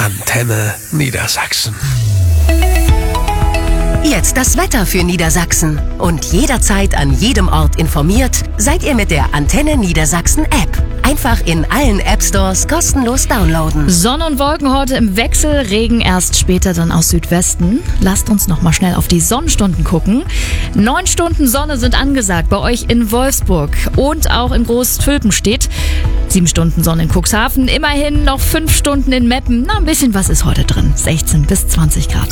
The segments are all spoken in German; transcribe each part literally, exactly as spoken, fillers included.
Antenne Niedersachsen. Jetzt das Wetter für Niedersachsen. Und jederzeit an jedem Ort informiert seid ihr mit der Antenne Niedersachsen App. Einfach in allen App-Stores kostenlos downloaden. Sonne und Wolken heute im Wechsel, Regen erst später dann aus Südwesten. Lasst uns noch mal schnell auf die Sonnenstunden gucken. Neun Stunden Sonne sind angesagt bei euch in Wolfsburg und auch in Großtülpenstedt. Sieben Stunden Sonne in Cuxhaven, immerhin noch fünf Stunden in Meppen. Na, ein bisschen was ist heute drin. sechzehn bis zwanzig Grad.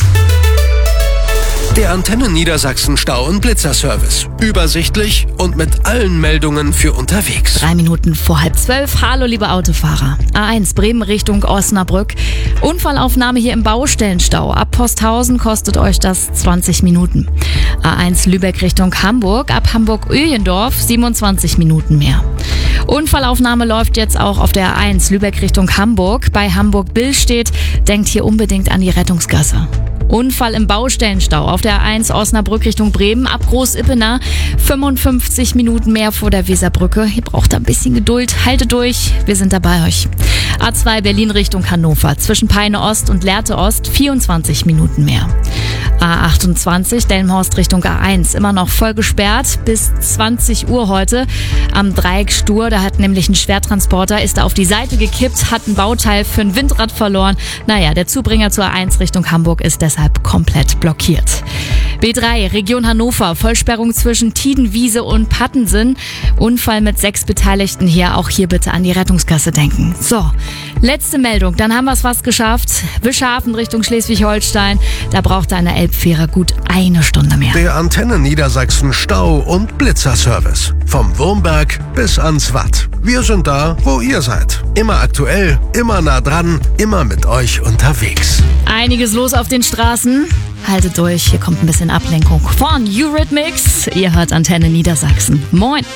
Der Antenne Niedersachsen Stau- und Blitzerservice. Übersichtlich und mit allen Meldungen für unterwegs. Drei Minuten vor halb zwölf. Hallo, liebe Autofahrer. A eins Bremen Richtung Osnabrück. Unfallaufnahme hier im Baustellenstau. Ab Posthausen kostet euch das zwanzig Minuten. A eins Lübeck Richtung Hamburg. Ab Hamburg-Öhlendorf siebenundzwanzig Minuten mehr. Unfallaufnahme läuft jetzt auch auf der A eins Lübeck Richtung Hamburg. Bei Hamburg-Billstedt denkt hier unbedingt an die Rettungsgasse. Unfall im Baustellenstau auf der A eins Osnabrück Richtung Bremen ab Groß-Ippener. fünfundfünfzig Minuten mehr vor der Weserbrücke. Ihr braucht ein bisschen Geduld. Haltet durch, wir sind da bei euch. A zwei Berlin Richtung Hannover zwischen Peine Ost und Lehrte Ost vierundzwanzig Minuten mehr. A achtundzwanzig Delmenhorst Richtung A eins immer noch voll gesperrt bis zwanzig Uhr heute am Dreieck Stur. Da hat nämlich ein Schwertransporter, ist da auf die Seite gekippt, hat ein Bauteil für ein Windrad verloren. Naja, der Zubringer zur A eins Richtung Hamburg ist deshalb komplett blockiert. B drei Region Hannover, Vollsperrung zwischen Tiedenwiese und Pattensen. Unfall mit sechs Beteiligten hier. Auch hier bitte an die Rettungskasse denken. So, letzte Meldung, dann haben wir es fast geschafft. Wischhafen Richtung Schleswig-Holstein. Da braucht eine Elbfähre gut eine Stunde mehr. Der Antenne Niedersachsen Stau- und Blitzerservice. Vom Wurmberg bis ans Watt. Wir sind da, wo ihr seid. Immer aktuell, immer nah dran, immer mit euch unterwegs. Einiges los auf den Straßen. Haltet durch, hier kommt ein bisschen Ablenkung von Eurythmics. Ihr hört Antenne Niedersachsen. Moin!